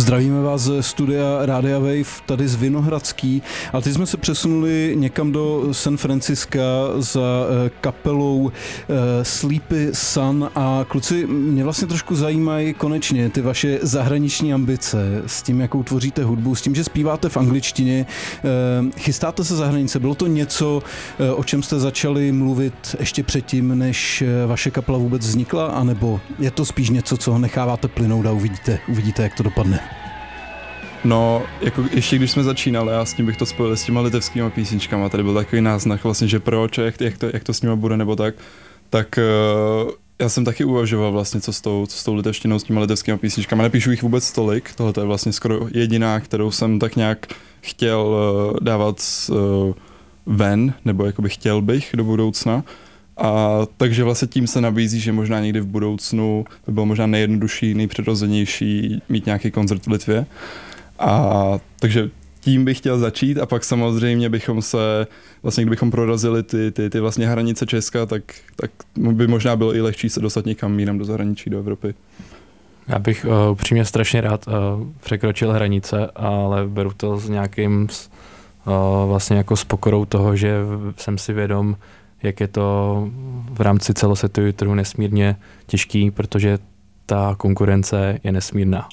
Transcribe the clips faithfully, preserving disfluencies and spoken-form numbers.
Zdravíme vás ze studia Rádia Wave, tady z Vinohradský, ale teď jsme se přesunuli někam do San Francisca za kapelou Sleepy Sun a kluci, mě vlastně trošku zajímají konečně ty vaše zahraniční ambice s tím, jakou tvoříte hudbu, s tím, že zpíváte v angličtině. Chystáte se za hranice? Bylo to něco, o čem jste začali mluvit ještě předtím, než vaše kapela vůbec vznikla, anebo je to spíš něco, co necháváte plynout a uvidíte, uvidíte, jak to dopadne? No, jako ještě když jsme začínali, já s tím bych to spojil s těma litevskýma písničkama, tady byl takový náznak vlastně, že proč, jak, jak, to, jak to s nima bude nebo tak, tak uh, já jsem taky uvažoval vlastně, co s tou, co s tou litevštinou, s těma litevskýma písničkama, nepíšu jich vůbec tolik, tohle je vlastně skoro jediná, kterou jsem tak nějak chtěl uh, dávat uh, ven, nebo jakoby chtěl bych do budoucna. A takže vlastně tím se nabízí, že možná někdy v budoucnu by bylo možná nejjednodušší, nejpřirozenější mít nějaký koncert v Litvě. A takže tím bych chtěl začít a pak samozřejmě bychom se, vlastně kdybychom prorazili ty, ty, ty vlastně hranice Česka, tak, tak by možná bylo i lehčí se dostat někam jinam do zahraničí, do Evropy. Já bych uh, upřímně strašně rád uh, překročil hranice, ale beru to s nějakým uh, vlastně jako s pokorou toho, že jsem si vědom, jak je to v rámci celosvětového trhu nesmírně těžký, protože ta konkurence je nesmírná.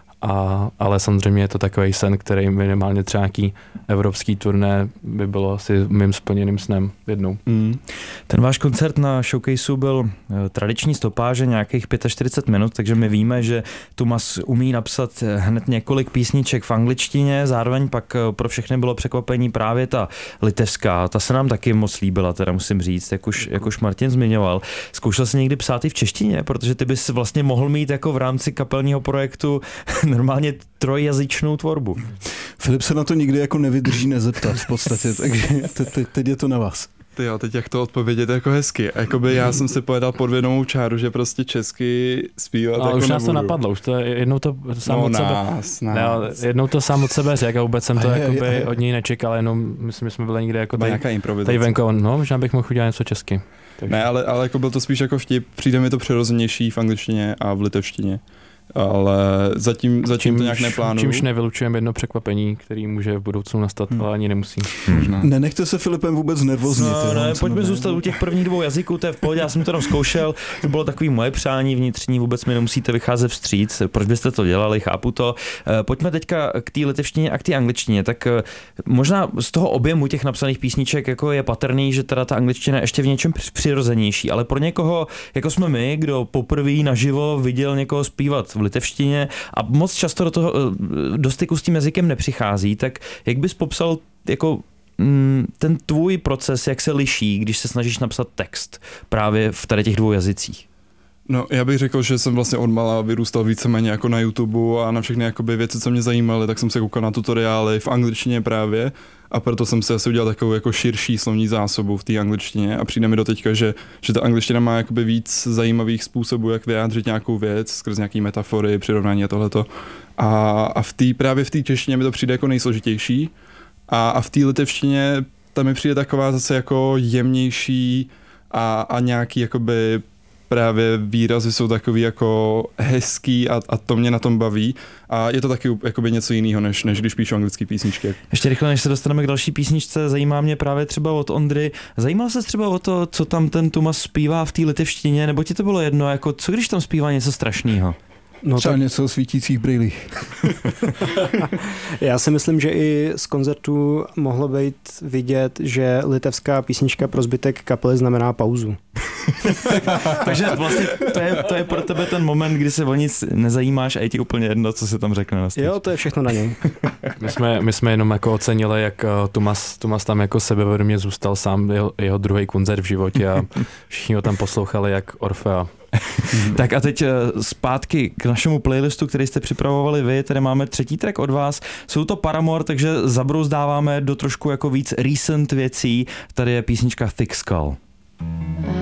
A, ale samozřejmě je to takový sen, který minimálně třeba nějaký evropský turné by bylo asi mým splněným snem jednou. Mm. Ten váš koncert na showcaseu byl tradiční stopáže nějakých čtyřicet pět minut, takže my víme, že Tumas umí napsat hned několik písniček v angličtině, zároveň pak pro všechny bylo překvapení právě ta litevská, ta se nám taky moc líbila, teda musím říct, jak už, jak už Martin zmiňoval. Zkoušel jsi někdy psát i v češtině, protože ty bys vlastně mohl mít jako v rámci kapelního projektu normálně trojjazyčnou tvorbu. Filip se na to nikdy jako nevydrží nezeptat v podstatě, takže te, te, teď je to na vás. Ty jo, teď jak to odpovědět jako hezky. Jakoby já jsem si povedal podvědomou čáru, že prostě česky zpívat ale jako už nás nebudu. To napadlo, už to jednou to sám no, od sebe. Nás, nás. Ne, jednou to sám od sebe řekl a vůbec jsem to a je, jakoby je, je. od něj nečekal, jenom myslím, že jsme byli někde jako tady, nějaká improvizace. tady venku, no možná bych mohl udělat něco česky. Takže. Ne, ale, ale jako byl to spíš jako vtip, přijde mi to přirozenější v angličtině a v litevštině. Ale zatím, zatím to nějak neplánuju. Čímž nevylučujeme jedno překvapení, který může v budoucnu nastat, hmm. ale ani nemusí. Hmm. Nenechte se Filipem vůbec nervózní. No, ne, pojďme zůstat u těch prvních dvou jazyků, to je v pohodě, já jsem to tam zkoušel, to bylo takový moje přání vnitřní, vůbec mi nemusíte vycházet vstříc, proč byste to dělali, chápu to. Pojďme teďka k té litevštině a k té angličtině, tak možná z toho objemu těch napsaných písniček jako je patrný, že teda ta angličtina je ještě v něčem přirozenější, ale pro někoho, jako jsme my, kdo poprvé naživo viděl někoho zpívat v litevštině a moc často do toho do styku s tím jazykem nepřichází, tak jak bys popsal jako ten tvůj proces, jak se liší, když se snažíš napsat text právě v tady těch dvou jazycích? No, já bych řekl, že jsem vlastně od mala vyrůstal víceméně jako na YouTube a na všechny jakoby věci, co mě zajímaly, tak jsem se koukal na tutoriály v angličtině právě a proto jsem si asi udělal takovou jako širší slovní zásobu v té angličtině a přijde mi do teďka, že, že ta angličtina má jakoby víc zajímavých způsobů, jak vyjádřit nějakou věc skrz nějaký metafory, přirovnání a tohleto. A, a v té právě v té češtině mi to přijde jako nejsložitější a, a v té litevštině tam mi přijde taková zase jako jemnější a, a nějaký jakoby právě výrazy jsou takový jako hezký a, a to mě na tom baví a je to taky jakoby něco jiného, než, než když píšu anglické písničky. Ještě rychle, než se dostaneme k další písničce, zajímá mě právě třeba od Ondry, zajímal se třeba o to, co tam ten Tumas zpívá v té litevštině, nebo ti to bylo jedno, jako co když tam zpívá něco strašného? No třeba tak... něco o svítících brýlích. Já si myslím, že i z koncertu mohlo být vidět, že litevská písnička pro zbytek kapely znamená pauzu. Takže vlastně to je, to je pro tebe ten moment, kdy se o nic nezajímáš a je ti úplně jedno, co se tam řekne na stage. Jo, to je všechno na něj. My jsme, my jsme jenom jako ocenili, jak Tumas, Tumas tam jako sebevědomě zůstal sám, jeho, jeho druhý koncert v životě a všichni ho tam poslouchali jak Orfea. Tak a teď zpátky k našemu playlistu, který jste připravovali vy, tady máme třetí track od vás. Jsou to Paramore, takže zabrouzdáváme do trošku jako víc recent věcí. Tady je písnička Thick Skull.